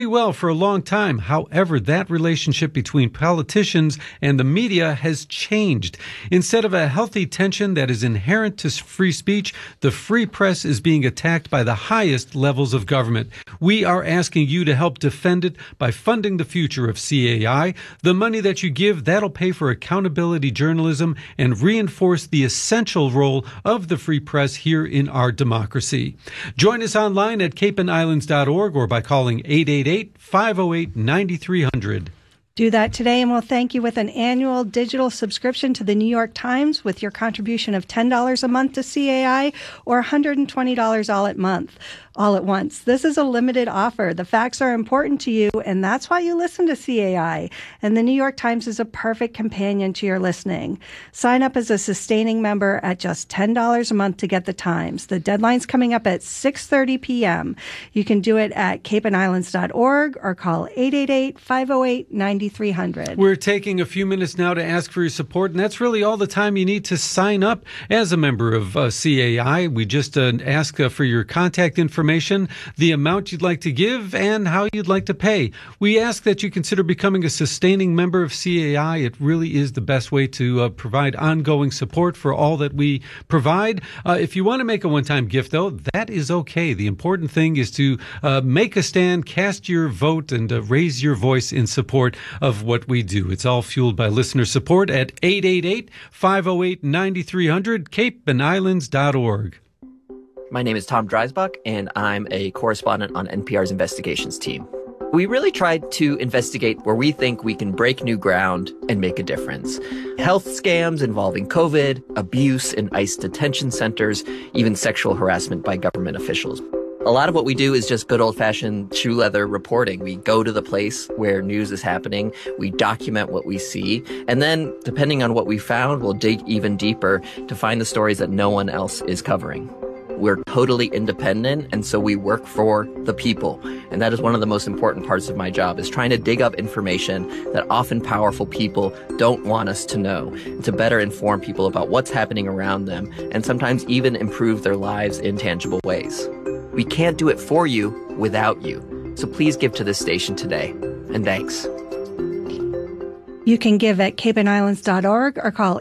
well for a long time. However, that relationship between politicians and the media has changed. Instead of a healthy tension that is inherent to free speech, the free press is being attacked by the highest levels of government. We are asking you to help defend it by funding the future of CAI. The money that you give, that'll pay for accountability journalism and reinforce the essential role of the free press here in our democracy. Join us online at capeandislands.org or by calling 888-508-9300. Do that today, and we'll thank you with an annual digital subscription to the New York Times with your contribution of $10 a month to CAI or $120 all at once. This is a limited offer. The facts are important to you, and that's why you listen to CAI. And the New York Times is a perfect companion to your listening. Sign up as a sustaining member at just $10 a month to get the Times. The deadline's coming up at 6:30 p.m. You can do it at capeandislands.org or call 888-508-9300. We're taking a few minutes now to ask for your support, and that's really all the time you need to sign up as a member of CAI. We just ask for your contact information, the amount you'd like to give, and how you'd like to pay. We ask that you consider becoming a sustaining member of CAI. It really is the best way to provide ongoing support for all that we provide. If you want to make a one-time gift, though, that is okay. The important thing is to make a stand, cast your vote, and raise your voice in support of what we do. It's all fueled by listener support at 888-508-9300, capeandislands.org. My name is Tom Dreisbach, and I'm a correspondent on NPR's investigations team. We really tried to investigate where we think we can break new ground and make a difference. Health scams involving COVID, abuse in ICE detention centers, even sexual harassment by government officials. A lot of what we do is just good old-fashioned shoe leather reporting. We go to the place where news is happening, we document what we see, and then, depending on what we found, we'll dig even deeper to find the stories that no one else is covering. We're totally independent, and so we work for the people. And that is one of the most important parts of my job, is trying to dig up information that often powerful people don't want us to know, and to better inform people about what's happening around them, and sometimes even improve their lives in tangible ways. We can't do it for you without you. So please give to this station today. And thanks. You can give at capeandislands.org or call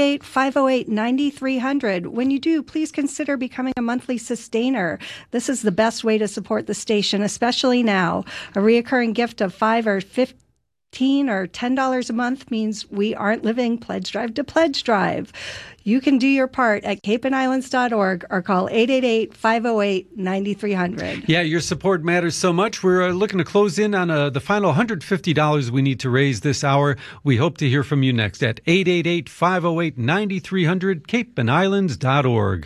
888-508-9300. When you do, please consider becoming a monthly sustainer. This is the best way to support the station, especially now. A reoccurring gift of $5 or $15 or $10 a month means we aren't living pledge drive to pledge drive. You can do your part at capeandislands.org or call 888-508-9300. Yeah, your support matters so much. We're looking to close in on the final $150 we need to raise this hour. We hope to hear from you next at 888-508-9300, capeandislands.org.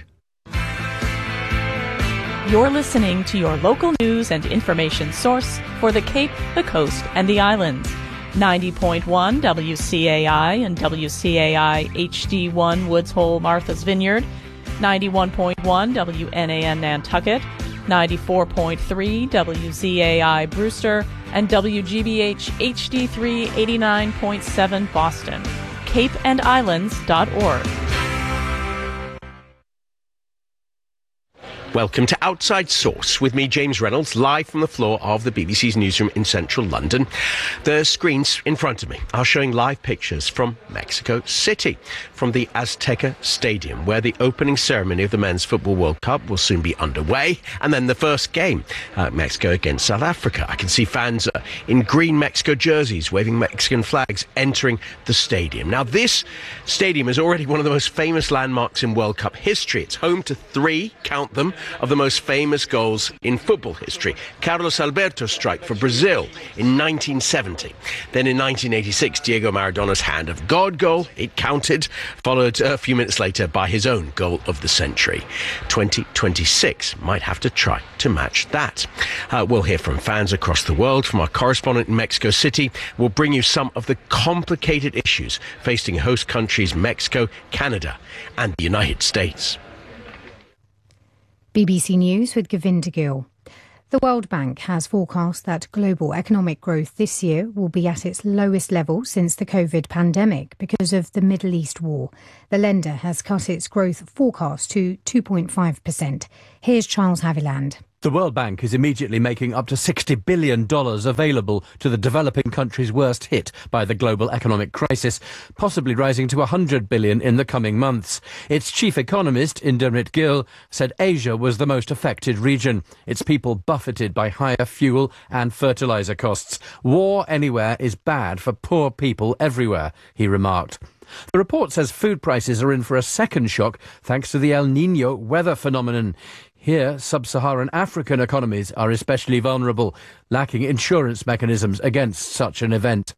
You're listening to your local news and information source for the Cape, the Coast, and the Islands. 90.1 WCAI and WCAI HD1 Woods Hole Martha's Vineyard, 91.1 WNAN Nantucket, 94.3 WZAI Brewster, and WGBH HD3 89.7 Boston. CapeandIslands.org. Welcome to Outside Source with me, James Reynolds, live from the floor of the BBC's newsroom in central London. The screens in front of me are showing live pictures from Mexico City, from the Azteca Stadium, where the opening ceremony of the Men's Football World Cup will soon be underway, and then the first game, Mexico against South Africa. I can see fans in green Mexico jerseys waving Mexican flags entering the stadium. Now, this stadium is already one of the most famous landmarks in World Cup history. It's home to 3, count them, of the most famous goals in football history. Carlos Alberto's strike for Brazil in 1970. Then in 1986, Diego Maradona's Hand of God goal, it counted, followed a few minutes later by his own goal of the century. 2026 might have to try to match that. We'll hear from fans across the world. From our correspondent in Mexico City, we'll bring you some of the complicated issues facing host countries Mexico, Canada, and the United States. BBC News with Govinda Gill. The World Bank has forecast that global economic growth this year will be at its lowest level since the COVID pandemic because of the Middle East war. The lender has cut its growth forecast to 2.5%. Here's Charles Haviland. The World Bank is immediately making up to $60 billion available to the developing countries worst hit by the global economic crisis, possibly rising to $100 billion in the coming months. Its chief economist, Indermit Gill, said Asia was the most affected region, its people buffeted by higher fuel and fertilizer costs. War anywhere is bad for poor people everywhere, he remarked. The report says food prices are in for a second shock thanks to the El Niño weather phenomenon. Here, sub-Saharan African economies are especially vulnerable, lacking insurance mechanisms against such an event.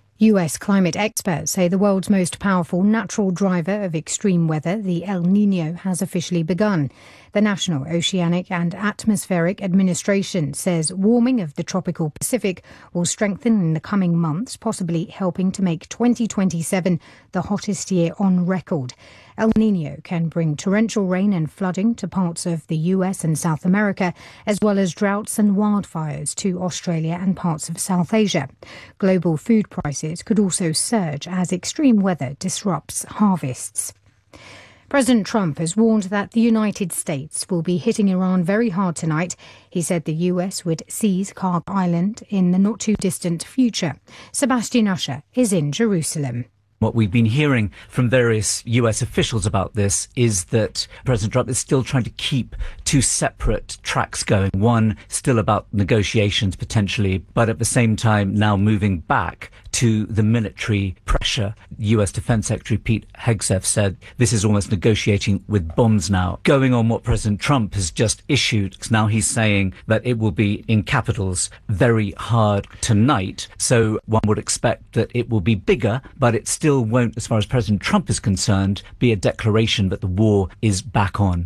US climate experts say the world's most powerful natural driver of extreme weather, the El Niño, has officially begun. The National Oceanic and Atmospheric Administration says warming of the tropical Pacific will strengthen in the coming months, possibly helping to make 2027 the hottest year on record. El Niño can bring torrential rain and flooding to parts of the US and South America, as well as droughts and wildfires to Australia and parts of South Asia. Global food prices could also surge as extreme weather disrupts harvests. President Trump has warned that the United States will be hitting Iran very hard tonight. He said the US would seize Khark Island in the not-too-distant future. Sebastian Usher is in Jerusalem. What we've been hearing from various US officials about this is that President Trump is still trying to keep two separate tracks going. One still about negotiations potentially, but at the same time now moving back to the military pressure. US Defense Secretary Pete Hegseth said this is almost negotiating with bombs now. Going on what President Trump has just issued, now he's saying that it will be, in capitals, very hard tonight. So one would expect that it will be bigger, but it still won't, as far as President Trump is concerned, be a declaration that the war is back on.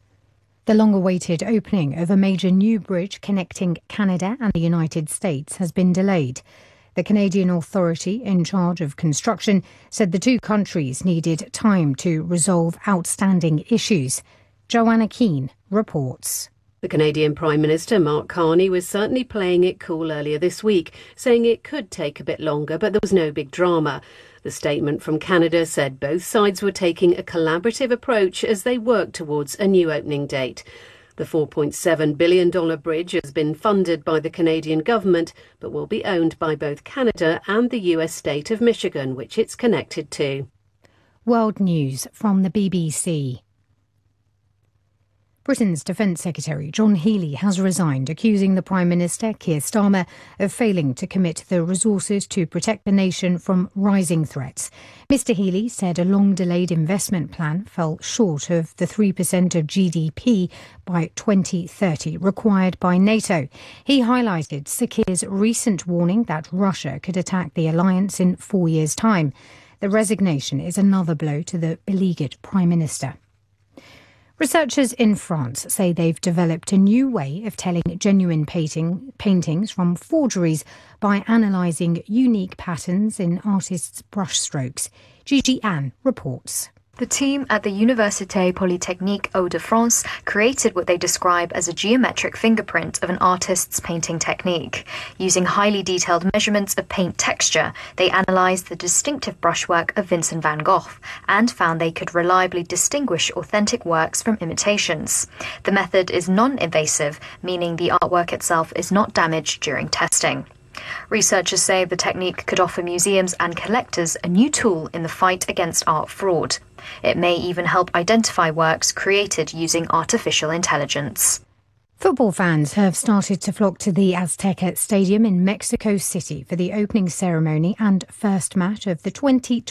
The long-awaited opening of a major new bridge connecting Canada and the United States has been delayed. The Canadian authority in charge of construction said the two countries needed time to resolve outstanding issues. Joanna Keane reports. The Canadian Prime Minister, Mark Carney, was certainly playing it cool earlier this week, saying it could take a bit longer, but there was no big drama. The statement from Canada said both sides were taking a collaborative approach as they work towards a new opening date. The $4.7 billion bridge has been funded by the Canadian government, but will be owned by both Canada and the US state of Michigan, which it's connected to. World News from the BBC. Britain's Defence Secretary John Healey has resigned, accusing the Prime Minister, Keir Starmer, of failing to commit the resources to protect the nation from rising threats. Mr Healey said a long-delayed investment plan fell short of the 3% of GDP by 2030 required by NATO. He highlighted Sir Keir's recent warning that Russia could attack the alliance in 4 years' time. The resignation is another blow to the beleaguered Prime Minister. Researchers in France say they've developed a new way of telling genuine paintings from forgeries by analysing unique patterns in artists' brushstrokes. Gigi Anne reports. The team at the Université Polytechnique Hauts-de-France created what they describe as a geometric fingerprint of an artist's painting technique. Using highly detailed measurements of paint texture, they analysed the distinctive brushwork of Vincent van Gogh and found they could reliably distinguish authentic works from imitations. The method is non-invasive, meaning the artwork itself is not damaged during testing. Researchers say the technique could offer museums and collectors a new tool in the fight against art fraud. It may even help identify works created using artificial intelligence. Football fans have started to flock to the Azteca Stadium in Mexico City for the opening ceremony and first match of the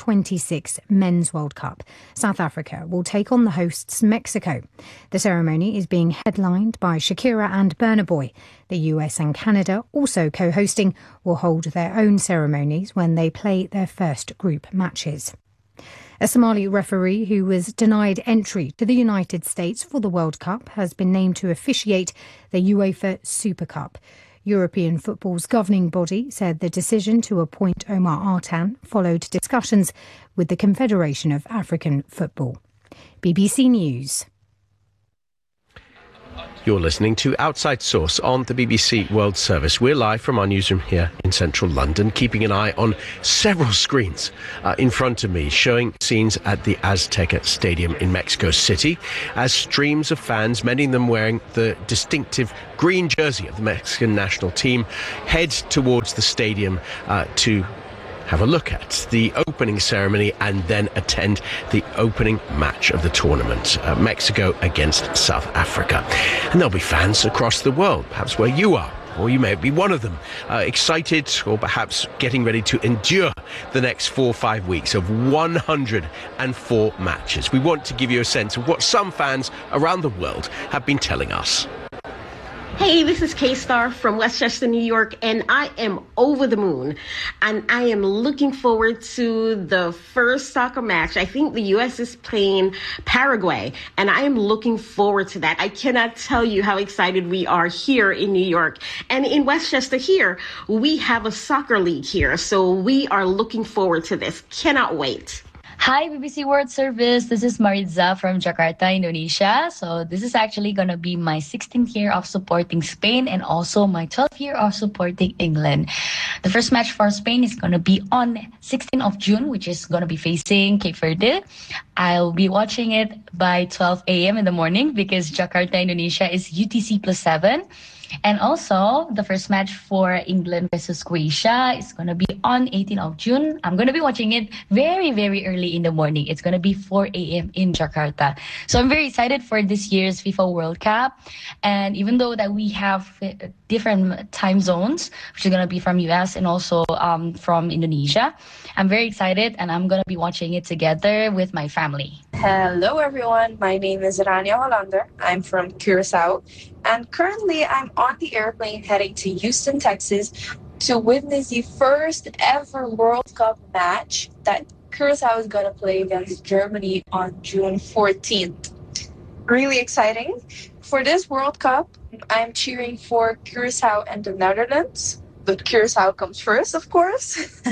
2026 Men's World Cup. South Africa will take on the hosts Mexico. The ceremony is being headlined by Shakira and Burna Boy. The US and Canada, also co-hosting, will hold their own ceremonies when they play their first group matches. A Somali referee who was denied entry to the United States for the World Cup has been named to officiate the UEFA Super Cup. European football's governing body said the decision to appoint Omar Artan followed discussions with the Confederation of African Football. BBC News. You're listening to Outside Source on the BBC World Service. We're live from our newsroom here in central London, keeping an eye on several screens in front of me, showing scenes at the Azteca Stadium in Mexico City, as streams of fans, many of them wearing the distinctive green jersey of the Mexican national team, head towards the stadium to have a look at the opening ceremony and then attend the opening match of the tournament, Mexico against South Africa. And there'll be fans across the world, perhaps where you are, or you may be one of them, excited or perhaps getting ready to endure the next 4 or 5 weeks of 104 matches. We want to give you a sense of what some fans around the world have been telling us. Hey, this is K-Star from Westchester, New York, and I am over the moon. And I am looking forward to the first soccer match. I think the U.S. is playing Paraguay, and I am looking forward to that. I cannot tell you how excited we are here in New York. And in Westchester here, we have a soccer league here, so we are looking forward to this. Cannot wait. Hi, BBC World Service. This is Maritza from Jakarta, Indonesia. So this is actually going to be my 16th year of supporting Spain and also my 12th year of supporting England. The first match for Spain is going to be on 16th of June, which is going to be facing Cape Verde. I'll be watching it by 12 a.m. in the morning because Jakarta, Indonesia is UTC +7. And also, the first match for England versus Croatia is going to be on 18th of June. I'm going to be watching it very, very early in the morning. It's going to be 4 a.m. in Jakarta. So I'm very excited for this year's FIFA World Cup. And even though that we have different time zones, which is going to be from US and also from Indonesia, I'm very excited and I'm going to be watching it together with my family. Hello everyone, my name is Rania Hollander. I'm from Curacao and currently I'm on the airplane heading to Houston, Texas to witness the first ever World Cup match that Curacao is going to play against Germany on June 14th. Really exciting. For this World Cup, I'm cheering for Curacao and the Netherlands, but Curacao comes first, of course.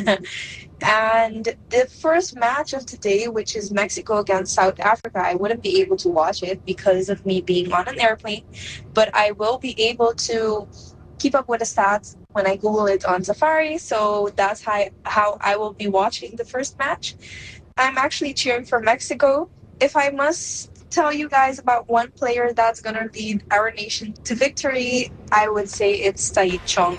And the first match of today, which is Mexico against South Africa, I wouldn't be able to watch it because of me being on an airplane, but I will be able to keep up with the stats when I Google it on Safari. So that's how I will be watching the first match. I'm actually cheering for Mexico. If I must tell you guys about one player that's going to lead our nation to victory, I would say it's Tahith Chong.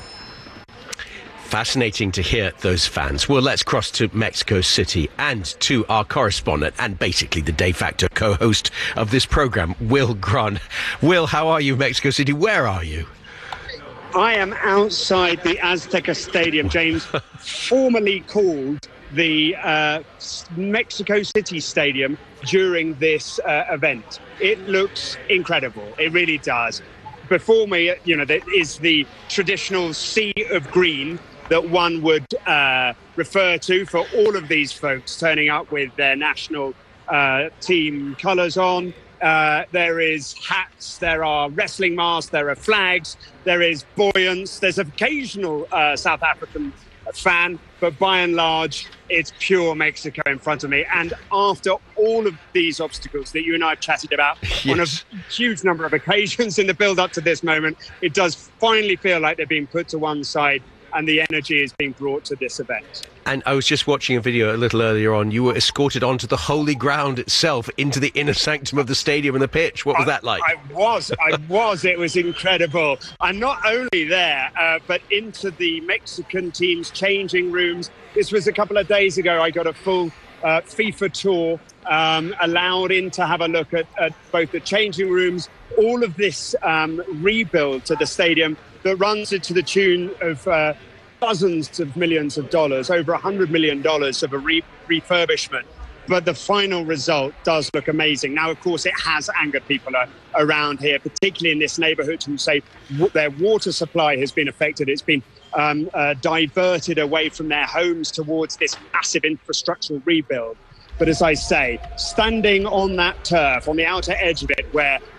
Fascinating to hear those fans. Well, let's cross to Mexico City and to our correspondent and basically the de facto co-host of this program, Will Grant. Will, how are you, Mexico City? Where are you? I am outside the Azteca Stadium, James, formerly called the Mexico City Stadium during this event. It looks incredible. It really does. Before me, there is the traditional sea of green that one would refer to for all of these folks turning up with their national team colours on. There is hats, there are wrestling masks, there are flags, there is buoyance, there's an occasional South African fan, but by and large, it's pure Mexico in front of me. And after all of these obstacles that you and I have chatted about on a huge number of occasions in the build-up to this moment, it does finally feel like they're being put to one side and the energy is being brought to this event. And I was just watching a video a little earlier on. You were escorted onto the holy ground itself, into the inner sanctum of the stadium and the pitch. What was that like? I was. It was incredible. I'm not only there, but into the Mexican team's changing rooms. This was a couple of days ago. I got a full FIFA tour, allowed in to have a look at both the changing rooms, all of this rebuild to the stadium that runs it to the tune of dozens of millions of dollars, over $100 million of a refurbishment. But the final result does look amazing. Now, of course, it has angered people around here, particularly in this neighborhood, who say their water supply has been affected. It's been diverted away from their homes towards this massive infrastructural rebuild. But as I say, standing on that turf, on the outer edge of it, where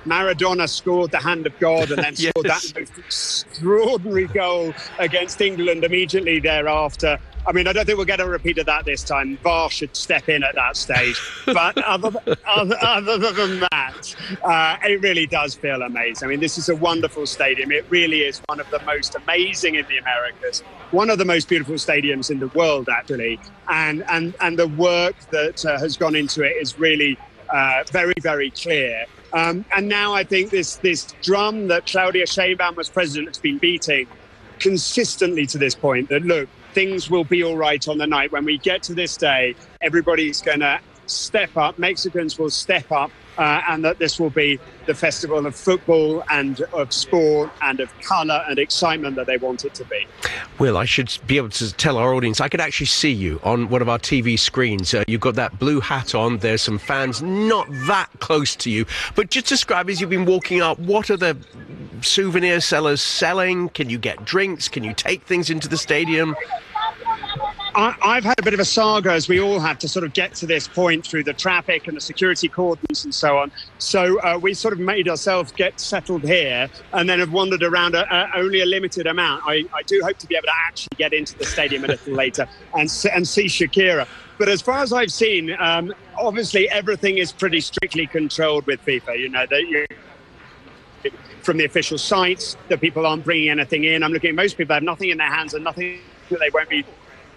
Maradona scored the hand of God and then scored that most extraordinary goal against England immediately thereafter. I mean, I don't think we'll get a repeat of that this time. VAR should step in at that stage. But other than that, it really does feel amazing. I mean, this is a wonderful stadium. It really is one of the most amazing in the Americas, one of the most beautiful stadiums in the world, actually. And the work that has gone into it is really very, very clear. And now I think this drum that Claudia Sheinbaum as president has been beating consistently to this point, that, look, things will be all right on the night. When we get to this day, everybody's going to step up. Mexicans will step up, and that this will be the festival of football and of sport and of colour and excitement that they want it to be. Will, I should be able to tell our audience, I could actually see you on one of our TV screens. You've got that blue hat on. There's some fans not that close to you. But just describe, as you've been walking up, what are the souvenir sellers selling? Can you get drinks? Can you take things into the stadium? I've had a bit of a saga, as we all have, to sort of get to this point through the traffic and the security cordons and so on. So we sort of made ourselves get settled here and then have wandered around only a limited amount. I do hope to be able to actually get into the stadium a little later and see Shakira. But as far as I've seen, obviously everything is pretty strictly controlled with FIFA. You know, from the official sites, that people aren't bringing anything in. I'm looking at most people have nothing in their hands and nothing that they won't be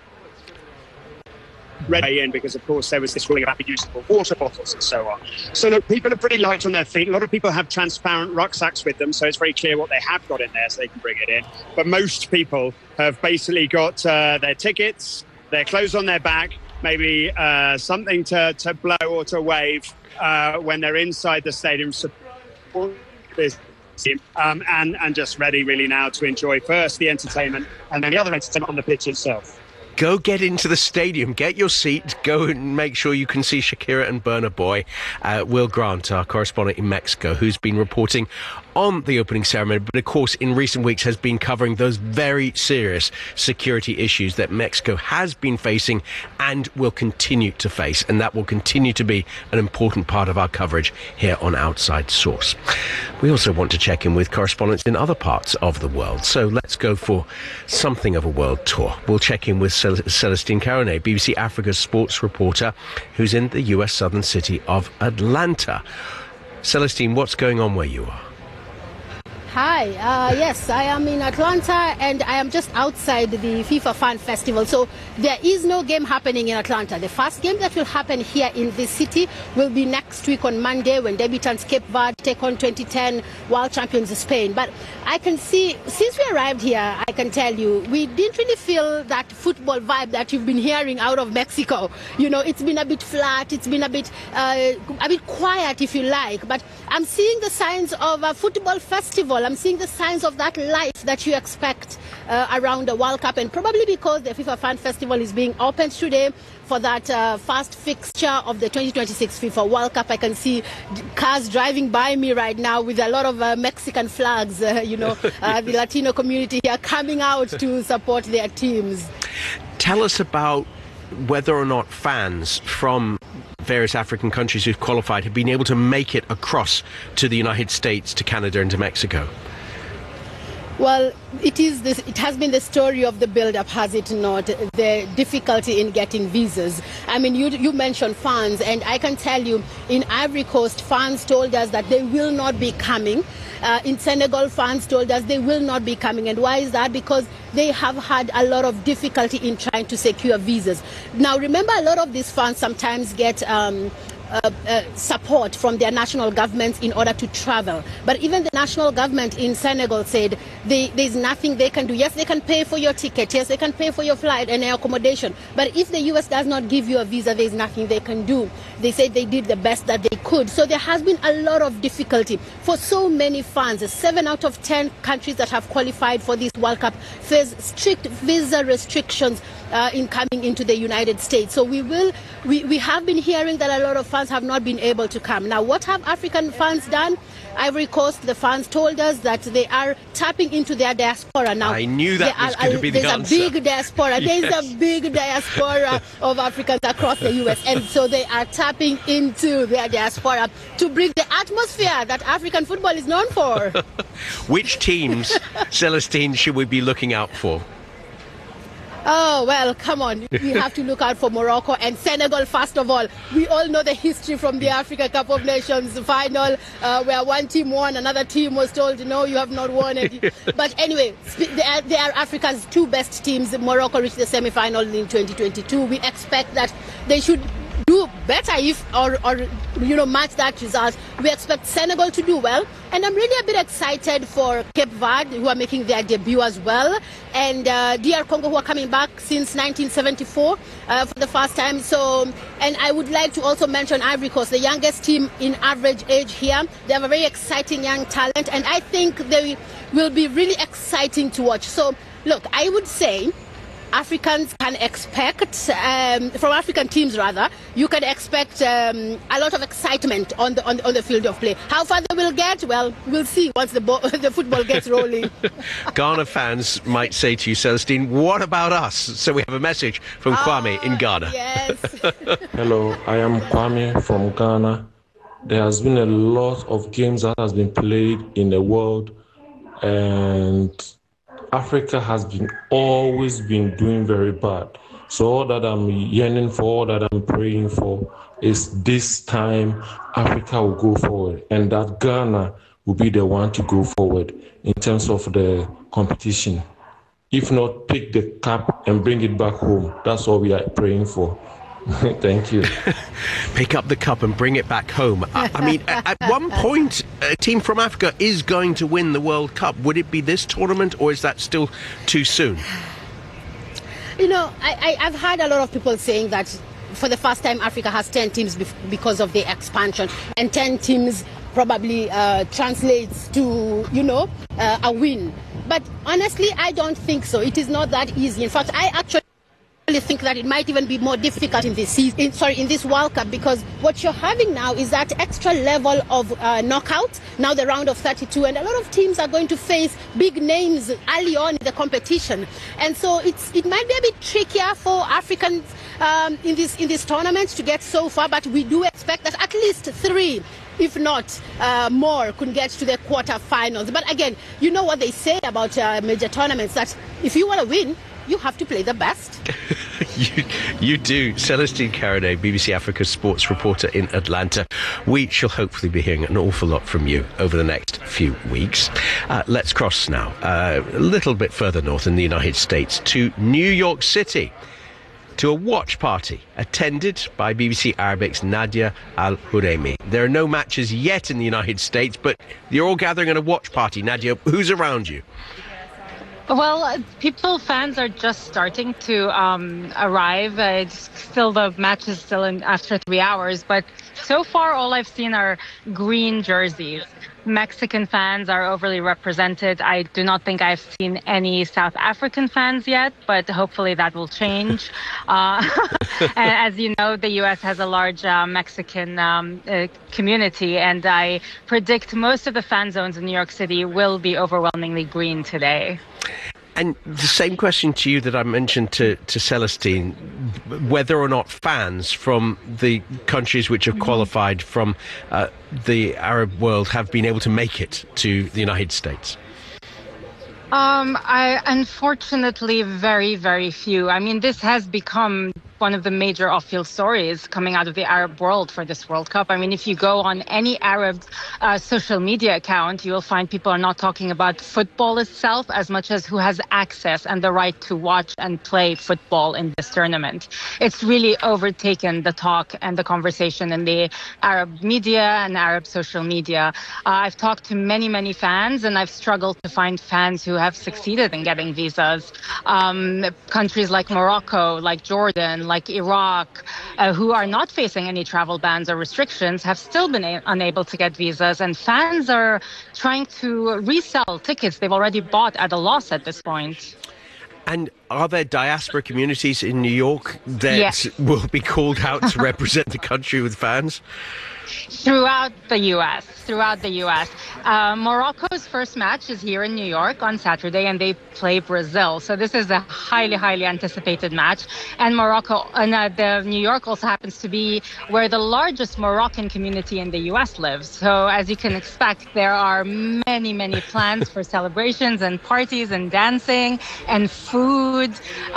ready in, because of course there was this ruling about reusable water bottles and so on. So look, people are pretty light on their feet. A lot of people have transparent rucksacks with them, so it's very clear what they have got in there so they can bring it in. But most people have basically got their tickets, their clothes on their back, maybe something to blow or to wave when they're inside the stadium, support this team, and just ready really now to enjoy first the entertainment and then the other entertainment on the pitch itself. Go get into the stadium, get your seat, go and make sure you can see Shakira and Burna Boy. Will Grant, our correspondent in Mexico, who's been reporting on the opening ceremony, but of course in recent weeks has been covering those very serious security issues that Mexico has been facing and will continue to face, and that will continue to be an important part of our coverage here on Outside Source. We also want to check in with correspondents in other parts of the world, so let's go for something of a world tour. We'll check in with Celestine Caronet, BBC Africa's sports reporter, who's in the US southern city of Atlanta. Celestine, what's going on where you are? Hi, yes, I am in Atlanta and I am just outside the FIFA Fan Festival. So there is no game happening in Atlanta. The first game that will happen here in this city will be next week on Monday, when debutants Cape Verde take on 2010 world champions Spain. But I can see, since we arrived here, I can tell you, we didn't really feel that football vibe that you've been hearing out of Mexico. You know, it's been a bit flat, it's been a bit quiet, if you like. But I'm seeing the signs of a football festival. I'm seeing the signs of that life that you expect around the World Cup, and probably because the FIFA Fan Festival is being opened today for that first fixture of the 2026 FIFA World Cup. I can see cars driving by me right now with a lot of Mexican flags, the Latino community here coming out to support their teams. Tell us about whether or not fans from various African countries who've qualified have been able to make it across to the United States, to Canada and to Mexico. Well, it has been the story of the build-up, has it not? The difficulty in getting visas. I mean, you mentioned fans, and I can tell you, in Ivory Coast, fans told us that they will not be coming. In Senegal, fans told us they will not be coming. And why is that? Because they have had a lot of difficulty in trying to secure visas. Now, remember, a lot of these fans sometimes get support from their national governments in order to travel. But even the national government in Senegal said there's nothing they can do. Yes, they can pay for your ticket. Yes, they can pay for your flight and your accommodation. But if the U.S. does not give you a visa, there's nothing they can do. They said they did the best that they could. So there has been a lot of difficulty for so many fans. 7 out of 10 countries that have qualified for this World Cup face strict visa restrictions in coming into the United States. So we have been hearing that a lot of fans fans have not been able to come. Now, what have African fans done? Ivory Coast, the fans told us that they are tapping into their diaspora now. I knew that was going to be the answer. There's a big diaspora. Yes. There's a big diaspora of Africans across the U.S. And so they are tapping into their diaspora to bring the atmosphere that African football is known for. Which teams, Celestine, should we be looking out for? Oh, well, come on. We have to look out for Morocco and Senegal, first of all. We all know the history from the Africa Cup of Nations final, where one team won, another team was told, no, you have not won it. But anyway, they are Africa's two best teams. Morocco reached the semi-final in 2022. We expect that they should do better or match that result. We expect Senegal to do well, and I'm really a bit excited for Cape Verde, who are making their debut as well, and DR Congo, who are coming back since 1974 for the first time. So, and I would like to also mention Ivory Coast, the youngest team in average age here. They have a very exciting young talent, and I think they will be really exciting to watch. So, look, I would say Africans can expect, from African teams rather, you can expect a lot of excitement on the field of play. How far they will get, well, we'll see once the football gets rolling. Ghana fans might say to you, Celestine, what about us? So we have a message from Kwame in Ghana. Yes. Hello, I am Kwame from Ghana. There has been a lot of games that has been played in the world, and Africa has always been doing very bad. So all that I'm yearning for, all that I'm praying for is this time Africa will go forward, and that Ghana will be the one to go forward in terms of the competition. If not, pick the cup and bring it back home. That's all we are praying for. Thank you. Pick up the cup and bring it back home. I mean, at one point, a team from Africa is going to win the World Cup. Would it be this tournament, or is that still too soon? You know, I've heard a lot of people saying that for the first time Africa has 10 teams because of the expansion, and 10 teams probably translates to, a win. But honestly, I don't think so. It is not that easy. In fact, I actually think that it might even be more difficult in this World Cup, because what you're having now is that extra level of knockout, now the round of 32, and a lot of teams are going to face big names early on in the competition, and so it might be a bit trickier for Africans in this tournament to get so far, but we do expect that at least 3, if not more, could get to the quarterfinals. But again, you know what they say about major tournaments, that if you want to win, you have to play the best. You do. Celestine Carriday, BBC Africa sports reporter in Atlanta. We shall hopefully be hearing an awful lot from you over the next few weeks. Let's cross now a little bit further north in the United States to New York City, to a watch party attended by BBC Arabic's Nadia Al-Huremi. There are no matches yet in the United States, but you're all gathering at a watch party. Nadia, who's around you? Well, fans are just starting to arrive. The match is still in after 3 hours, but so far all I've seen are green jerseys. Mexican fans are overly represented. I do not think I've seen any South African fans yet, but hopefully that will change. And as you know, the U.S. has a large Mexican community, and I predict most of the fan zones in New York City will be overwhelmingly green today. And the same question to you that I mentioned to Celestine, whether or not fans from the countries which have qualified from the Arab world have been able to make it to the United States. Unfortunately, very, very few. I mean, this has become one of the major off-field stories coming out of the Arab world for this World Cup. I mean, if you go on any Arab social media account, you will find people are not talking about football itself as much as who has access and the right to watch and play football in this tournament. It's really overtaken the talk and the conversation in the Arab media and Arab social media. I've talked to many, many fans, and I've struggled to find fans who have succeeded in getting visas. Countries like Morocco, like Jordan, like Iraq, who are not facing any travel bans or restrictions, have still been unable to get visas, and fans are trying to resell tickets they've already bought at a loss at this point. And are there diaspora communities in New York that will be called out to represent the country with fans? Throughout the U.S. Morocco's first match is here in New York on Saturday, and they play Brazil. So this is a highly, highly anticipated match. And the New York also happens to be where the largest Moroccan community in the U.S. lives. So as you can expect, there are many, many plans for celebrations and parties and dancing and food.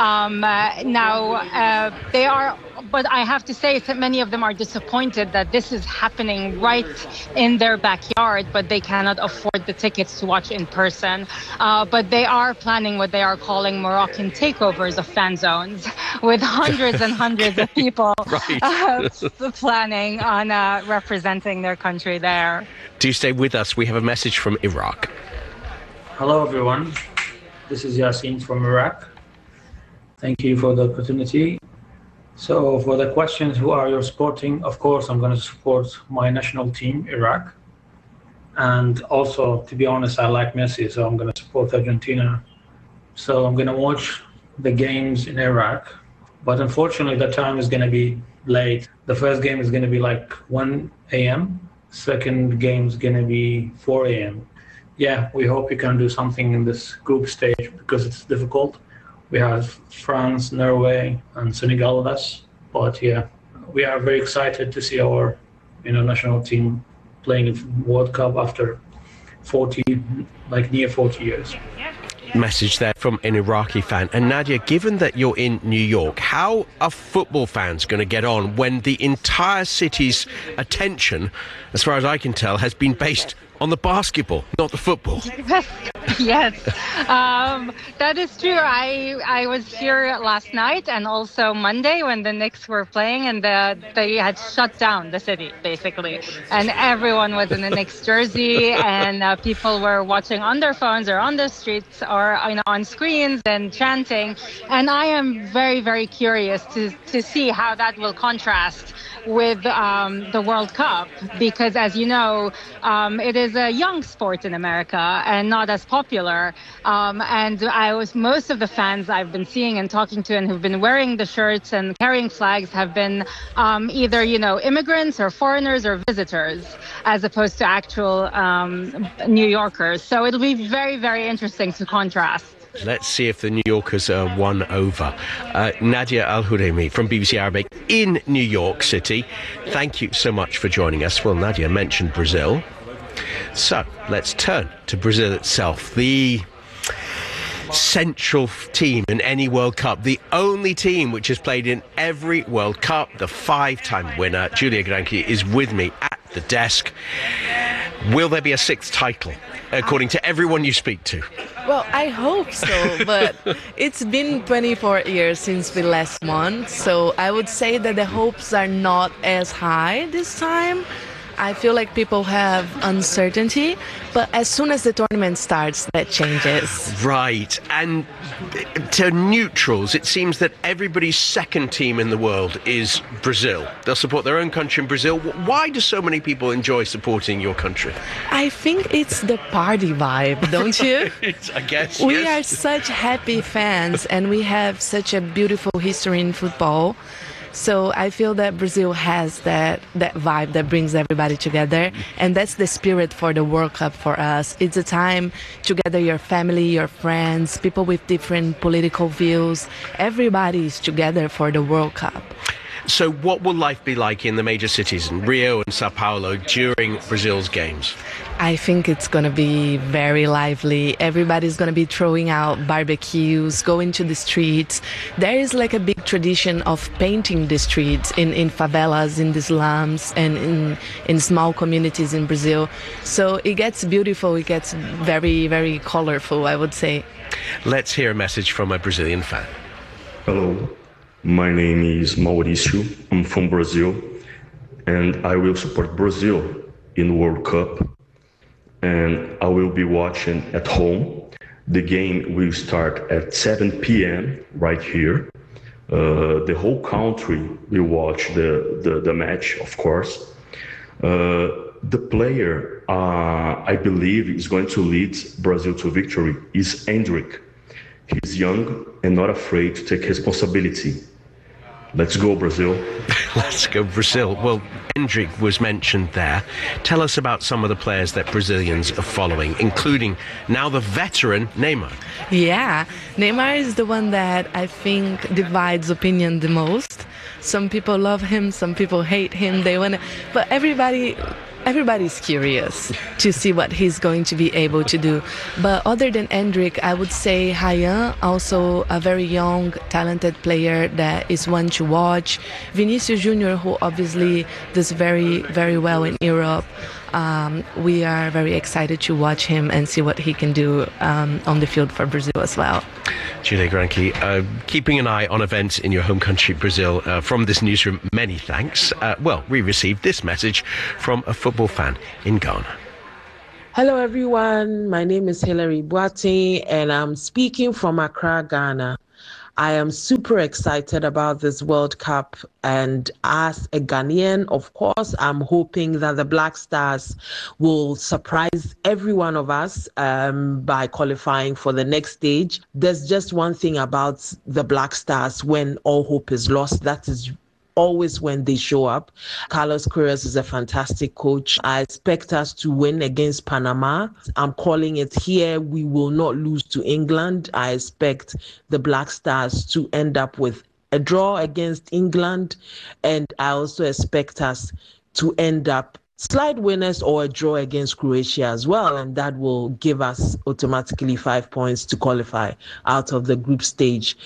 But I have to say that many of them are disappointed that this is happening right in their backyard, but they cannot afford the tickets to watch in person. But they are planning what they are calling Moroccan takeovers of fan zones, with hundreds and hundreds of people planning on representing their country there. Do stay with us. We have a message from Iraq. Hello, everyone. This is Yasin from Iraq. Thank you for the opportunity. So for the questions, who are you supporting? Of course, I'm going to support my national team, Iraq. And also, to be honest, I like Messi, so I'm going to support Argentina. So I'm going to watch the games in Iraq. But unfortunately, the time is going to be late. The first game is going to be like 1 a.m. Second game is going to be 4 a.m. Yeah, we hope you can do something in this group stage because it's difficult. We have France, Norway, and Senegal with us. But yeah, we are very excited to see our national team playing in World Cup after near 40 years. Message there from an Iraqi fan. And Nadia, given that you're in New York, how are football fans going to get on when the entire city's attention, as far as I can tell, has been based on the basketball, not the football? Yes, that is true. I was here last night and also Monday when the Knicks were playing, and they had shut down the city, basically. And everyone was in a Knicks jersey, and people were watching on their phones or on the streets or on screens and chanting. And I am very, very curious to see how that will contrast with the World Cup, because as you know, it is a young sport in America and not as popular. And most of the fans I've been seeing and talking to and who've been wearing the shirts and carrying flags have been either, immigrants or foreigners or visitors, as opposed to actual New Yorkers. So it'll be very, very interesting to contrast. Let's see if the New Yorkers are won over. Nadia Al-Huraymi from BBC Arabic in New York City. Thank you so much for joining us. Well, Nadia mentioned Brazil. So let's turn to Brazil itself. The central team in any World Cup, the only team which has played in every World Cup, the 5-time winner, Julia Granchi, is with me at the desk. Will there be a sixth title, according to everyone you speak to? Well, I hope so, but it's been 24 years since we last won, so I would say that the hopes are not as high this time. I feel like people have uncertainty, but as soon as the tournament starts, that changes. Right. And to neutrals, it seems that everybody's second team in the world is Brazil. They'll support their own country in Brazil. Why do so many people enjoy supporting your country? I think it's the party vibe, don't you? I guess, We are such happy fans, and we have such a beautiful history in football. So I feel that Brazil has that vibe that brings everybody together, and that's the spirit for the World Cup for us. It's a time to gather your family, your friends, people with different political views. Everybody is together for the World Cup. So what will life be like in the major cities in Rio and Sao Paulo during Brazil's games? I think it's going to be very lively. Everybody's going to be throwing out barbecues, going to the streets. There is like a big tradition of painting the streets in favelas, in the slums, and in small communities in Brazil. So it gets beautiful. It gets very, very colorful, I would say. Let's hear a message from a Brazilian fan. Hello, my name is Mauricio. I'm from Brazil, and I will support Brazil in World Cup. And I will be watching at home. The game will start at 7 p.m. right here. The whole country will watch the match, of course. The player I believe is going to lead Brazil to victory is Endrick. He's young and not afraid to take responsibility. Let's go, Brazil. Let's go, Brazil. Well, Endrick was mentioned there. Tell us about some of the players that Brazilians are following, including now the veteran Neymar. Yeah, Neymar is the one that I think divides opinion the most. Some people love him, some people hate him. But everybody's curious to see what he's going to be able to do. But other than Endrick, I would say Ryan, also a very young, talented player that is one to watch. Vinicius Junior, who obviously does very, very well in Europe. We are very excited to watch him and see what he can do on the field for Brazil as well. Julia Granke, keeping an eye on events in your home country, Brazil, from this newsroom, many thanks. We received this message from a football fan in Ghana. Hello, everyone. My name is Hilary Boateng, and I'm speaking from Accra, Ghana. I am super excited about this World Cup, and as a Ghanaian, of course, I'm hoping that the Black Stars will surprise every one of us by qualifying for the next stage. There's just one thing about the Black Stars when all hope is lost, that is always when they show up. Carlos Queiroz is a fantastic coach. I expect us to win against Panama. I'm calling it here. We will not lose to England. I expect the Black Stars to end up with a draw against England. And I also expect us to end up slight winners or a draw against Croatia as well, and that will give us automatically 5 points to qualify out of the group stage.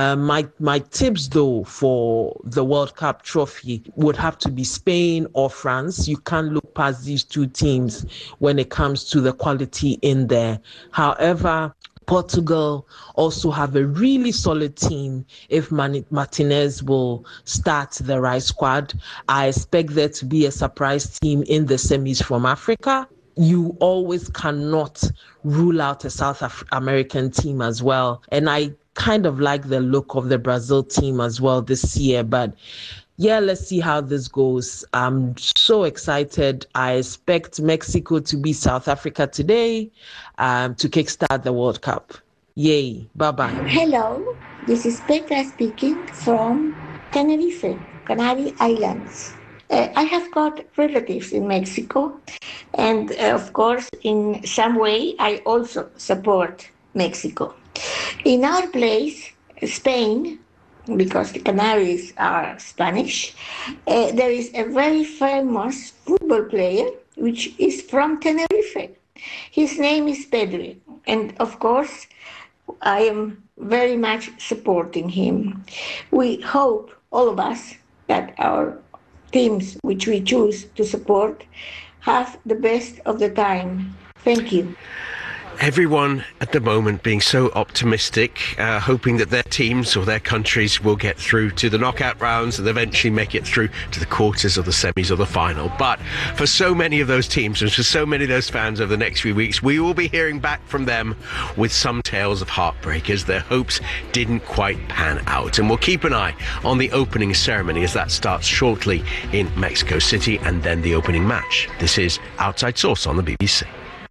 My tips, though, for the World Cup trophy would have to be Spain or France. You can't look past these two teams when it comes to the quality in there. However, Portugal also have a really solid team if Martinez will start the right squad. I expect there to be a surprise team in the semis from Africa. You always cannot rule out a South American team as well. And I kind of like the look of the Brazil team as well this year. But yeah, let's see how this goes. I'm so excited. I expect Mexico to beat South Africa today to kickstart the World Cup. Yay. Bye-bye. Hello, this is Petra speaking from Tenerife, Canary Islands. I have got relatives in Mexico, and of course, in some way, I also support Mexico. In our place, Spain, because the Canaries are Spanish, there is a very famous football player which is from Tenerife. His name is Pedri, and of course I am very much supporting him. We hope, all of us, that our teams which we choose to support have the best of the time. Thank you. Everyone at the moment being so optimistic, hoping that their teams or their countries will get through to the knockout rounds and eventually make it through to the quarters or the semis or the final. But for so many of those teams and for so many of those fans over the next few weeks, we will be hearing back from them with some tales of heartbreak as their hopes didn't quite pan out. And we'll keep an eye on the opening ceremony as that starts shortly in Mexico City, and then the opening match. This is Outside Source on the BBC.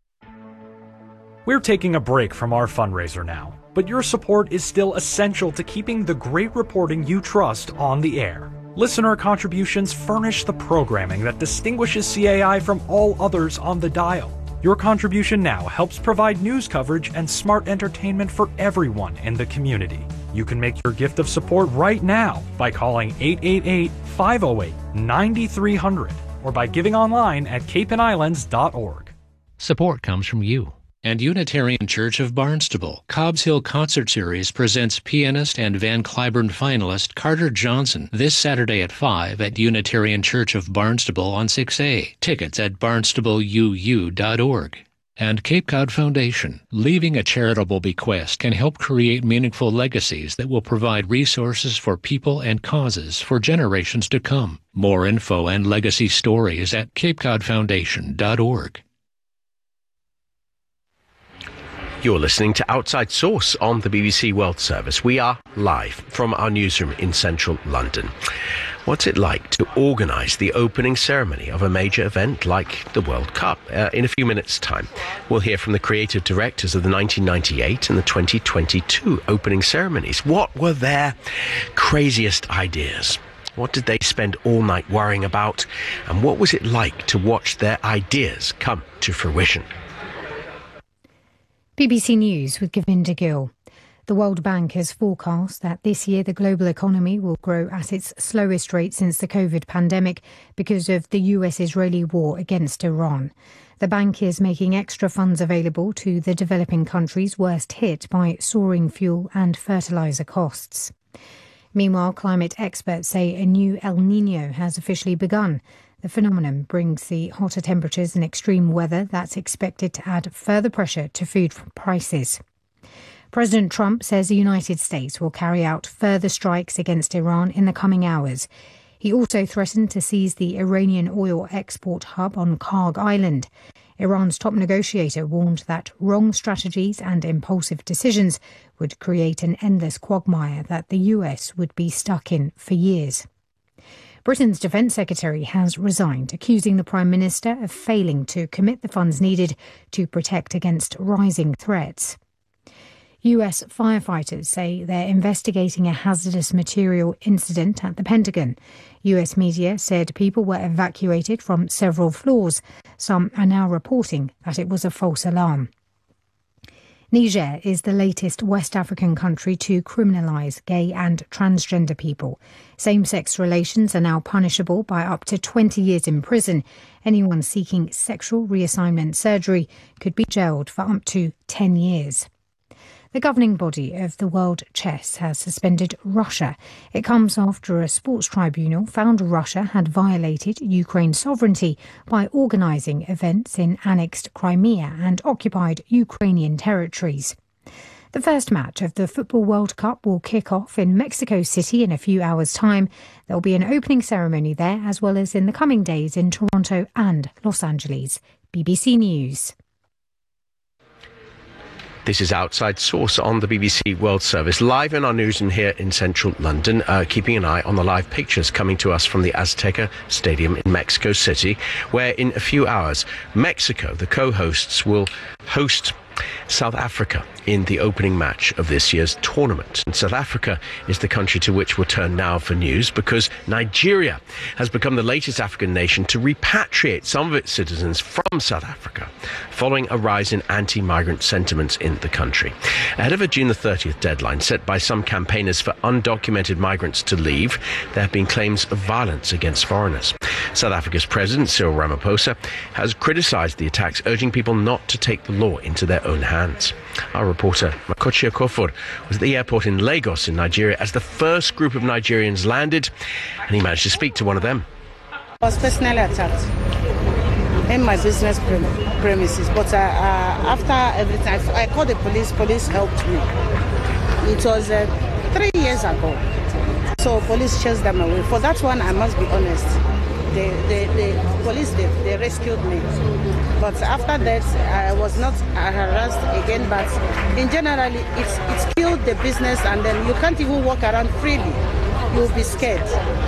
We're taking a break from our fundraiser now, but your support is still essential to keeping the great reporting you trust on the air. Listener contributions furnish the programming that distinguishes CAI from all others on the dial. Your contribution now helps provide news coverage and smart entertainment for everyone in the community. You can make your gift of support right now by calling 888-508-9300 or by giving online at capeandislands.org. Support comes from you. And Unitarian Church of Barnstable, Cobb's Hill Concert Series presents pianist and Van Cliburn finalist Carter Johnson this Saturday at 5 at Unitarian Church of Barnstable on 6A. Tickets at barnstableuu.org. And Cape Cod Foundation, leaving a charitable bequest can help create meaningful legacies that will provide resources for people and causes for generations to come. More info and legacy stories at capecodfoundation.org. You're listening to Outside Source on the BBC World Service. We are live from our newsroom in central London. What's it like to organise the opening ceremony of a major event like the World Cup? In a few minutes' time, we'll hear from the creative directors of the 1998 and the 2022 opening ceremonies. What were their craziest ideas? What did they spend all night worrying about? And what was it like to watch their ideas come to fruition? BBC News with Govinda Gill. The World Bank has forecast that this year the global economy will grow at its slowest rate since the COVID pandemic because of the US-Israeli war against Iran. The bank is making extra funds available to the developing countries worst hit by soaring fuel and fertiliser costs. Meanwhile, climate experts say a new El Niño has officially begun. The phenomenon brings the hotter temperatures and extreme weather that's expected to add further pressure to food prices. President Trump says the United States will carry out further strikes against Iran in the coming hours. He also threatened to seize the Iranian oil export hub on Karg Island. Iran's top negotiator warned that wrong strategies and impulsive decisions would create an endless quagmire that the US would be stuck in for years. Britain's Defence Secretary has resigned, accusing the Prime Minister of failing to commit the funds needed to protect against rising threats. US firefighters say they're investigating a hazardous material incident at the Pentagon. US media said people were evacuated from several floors. Some are now reporting that it was a false alarm. Niger is the latest West African country to criminalise gay and transgender people. Same-sex relations are now punishable by up to 20 years in prison. Anyone seeking sexual reassignment surgery could be jailed for up to 10 years. The governing body of the World Chess has suspended Russia. It comes after a sports tribunal found Russia had violated Ukraine's sovereignty by organising events in annexed Crimea and occupied Ukrainian territories. The first match of the Football World Cup will kick off in Mexico City in a few hours' time. There will be an opening ceremony there, as well as in the coming days in Toronto and Los Angeles. BBC News. This is Outside Source on the BBC World Service, live in our newsroom here in central London, keeping an eye on the live pictures coming to us from the Azteca Stadium in Mexico City, where in a few hours, Mexico, the co-hosts, will host South Africa in the opening match of this year's tournament. And South Africa is the country to which we'll turn now for news, because Nigeria has become the latest African nation to repatriate some of its citizens from South Africa, following a rise in anti-migrant sentiments in the country. Ahead of a June the 30th deadline set by some campaigners for undocumented migrants to leave, there have been claims of violence against foreigners. South Africa's President Cyril Ramaphosa has criticised the attacks, urging people not to take the law into their own hands. Our reporter Makochi Okofor was at the airport in Lagos in Nigeria as the first group of Nigerians landed, and he managed to speak to one of them. I was personally attacked in my business premises, but after everything, I called the police. Police helped me. It was 3 years ago, so police chased them away. For that one, I must be honest. The police, they rescued me. But after that, I was not harassed again. But in general, it's killed the business, and then you can't even walk around freely. You'll be scared.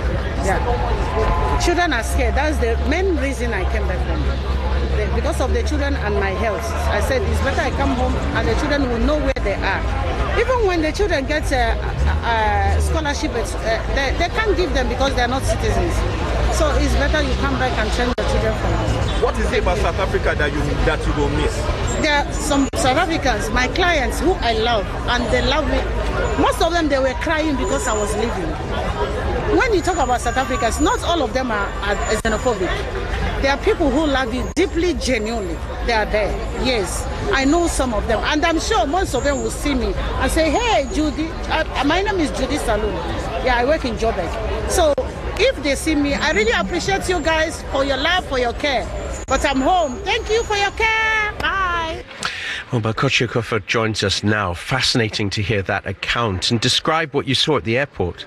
Yeah. Children are scared. That's the main reason I came back home. Because of the children and my health. I said it's better I come home and the children will know where they are. Even when the children get a scholarship, they can't give them because they're not citizens. So it's better you come back and train the children from home. What is it about South Africa that you will miss? There are some South Africans, my clients, who I love, and they love me. Most of them, they were crying because I was leaving. When you talk about South Africans, not all of them are xenophobic. There are people who love you deeply, genuinely. They are there. Yes, I know some of them. And I'm sure most of them will see me and say, hey, Judy, my name is Judy Saloon. Yeah, I work in Joburg. So if they see me, I really appreciate you guys for your love, for your care. But I'm home. Thank you for your care. Bye. Well, Makochi Okofor joins us now. Fascinating to hear that account. And describe what you saw at the airport.